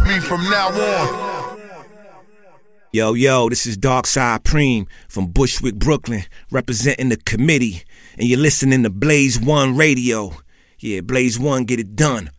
me from now on. Yo, this is Darkside Preem from Bushwick, Brooklyn, representing the committee, and you're listening to Blaze One Radio. Yeah, Blaze One, get it done.